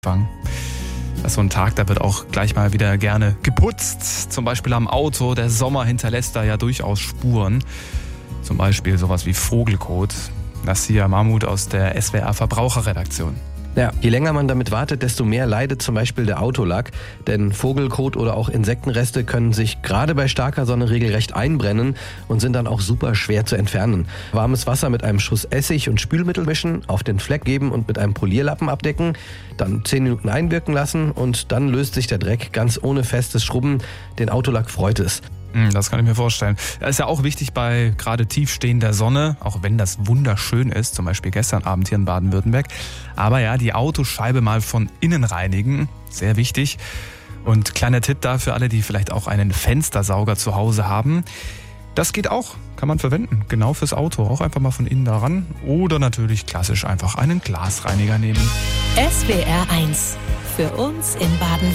Das ist so ein Tag, da wird auch gleich mal wieder gerne geputzt. Zum Beispiel am Auto. Der Sommer hinterlässt da ja durchaus Spuren. Zum Beispiel sowas wie Vogelkot. Nassia Mahmoud aus der SWR Verbraucherredaktion. Ja, je länger man damit wartet, desto mehr leidet zum Beispiel der Autolack. Denn Vogelkot oder auch Insektenreste können sich gerade bei starker Sonne regelrecht einbrennen und sind dann auch super schwer zu entfernen. Warmes Wasser mit einem Schuss Essig und Spülmittel mischen, auf den Fleck geben und mit einem Polierlappen abdecken, dann 10 Minuten einwirken lassen und dann löst sich der Dreck ganz ohne festes Schrubben. Den Autolack freut es. Das kann ich mir vorstellen. Das ist ja auch wichtig bei gerade tiefstehender Sonne, auch wenn das wunderschön ist, zum Beispiel gestern Abend hier in Baden-Württemberg. Aber ja, die Autoscheibe mal von innen reinigen, sehr wichtig. Und kleiner Tipp da für alle, die vielleicht auch einen Fenstersauger zu Hause haben. Das geht auch, kann man verwenden, genau fürs Auto. Auch einfach mal von innen da ran. Oder natürlich klassisch einfach einen Glasreiniger nehmen. SWR 1, für uns in Baden-Württemberg.